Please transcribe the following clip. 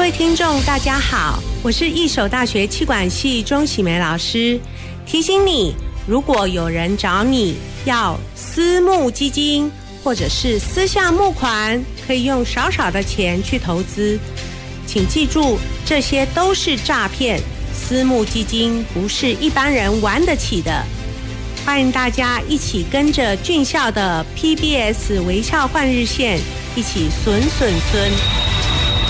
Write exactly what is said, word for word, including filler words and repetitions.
位听众大家好，我是一手大学企管系钟喜梅老师，提醒你，如果有人找你要私募基金或者是私下募款，可以用少少的钱去投资，请记住，这些都是诈骗，私募基金不是一般人玩得起的。欢迎大家一起跟着俊孝的 P B S 微笑换日线，一起损损孙。